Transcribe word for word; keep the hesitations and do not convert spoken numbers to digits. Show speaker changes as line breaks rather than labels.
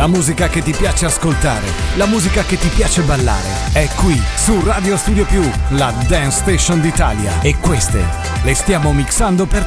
musica che ti piace ascoltare, la musica che ti piace ballare, è qui su Radio Studio Più, la Dance Station d'Italia. E queste le stiamo mixando per te.